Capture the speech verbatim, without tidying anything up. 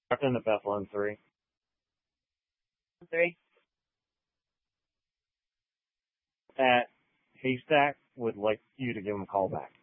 Captain of Bethlehem three. Three. At Haystack would like you to give him a call back.